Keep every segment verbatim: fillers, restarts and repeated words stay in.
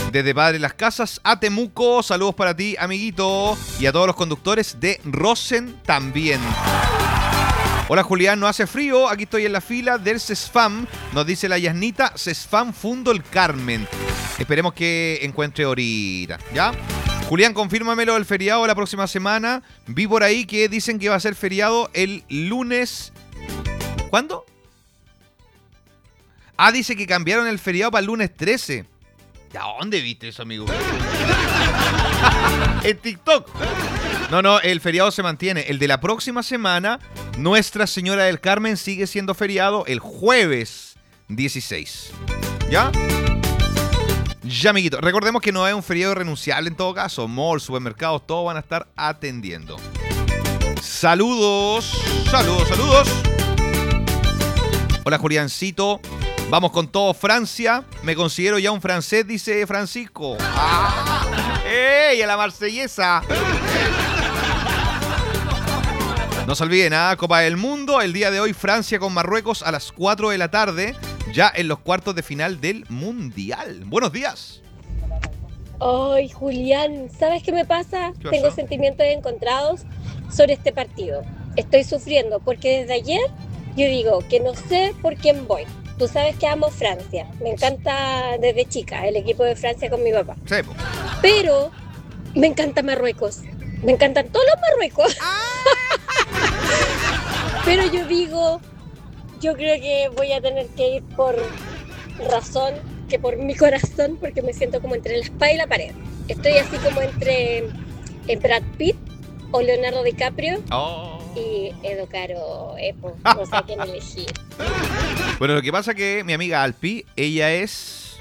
Desde Padre Las Casas a Temuco, saludos para ti, amiguito. Y a todos los conductores de Rosen también. Hola Julián, no hace frío, aquí estoy en la fila del CESFAM, nos dice la Yasnita, CESFAM Fundo el Carmen. Esperemos que encuentre ahorita, ¿ya? Julián, confírmamelo el feriado de la próxima semana. Vi por ahí que dicen que va a ser feriado el lunes... ¿Cuándo? Ah, dice que cambiaron el feriado para el lunes trece. ¿A dónde viste eso, amigo? En TikTok. No, no, el feriado se mantiene. El de la próxima semana, Nuestra Señora del Carmen sigue siendo feriado el jueves dieciséis. ¿Ya? Ya, amiguito. Recordemos que no es un feriado renunciable en todo caso. Malls, supermercados, todos van a estar atendiendo. Saludos. Saludos, saludos. Hola, Juliancito. Vamos con todo, Francia. Me considero ya un francés, dice Francisco. ¡Ah! ¡Ey! A la marsellesa. No se olviden, ¿ah? Copa del Mundo. El día de hoy, Francia con Marruecos a las cuatro de la tarde. Ya en los cuartos de final del Mundial. Buenos días. Ay, Julián, ¿sabes qué me pasa? ¿Qué Tengo pasó? sentimientos encontrados sobre este partido. Estoy sufriendo porque desde ayer yo digo que no sé por quién voy. Tú sabes que amo Francia. Me encanta desde chica el equipo de Francia con mi papá. Sí, po. Pero me encanta Marruecos. Me encantan todos los Marruecos. Pero yo digo, yo creo que voy a tener que ir por razón que por mi corazón, porque me siento como entre la espada y la pared. Estoy así como entre eh, Brad Pitt o Leonardo DiCaprio Oh. y Edo Caro Epo. No sé a quién elegir. Bueno, lo que pasa que mi amiga Alpi, ella es...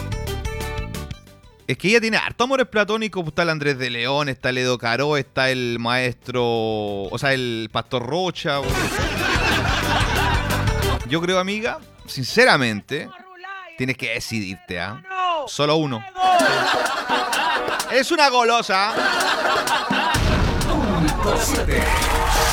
Es que ella tiene harto amores platónicos. Está el Andrés de León, está el Edo Caro, está el maestro... O sea, el Pastor Rocha. Yo creo, amiga, sinceramente, tienes que decidirte, ¿ah? Solo uno. Es una golosa.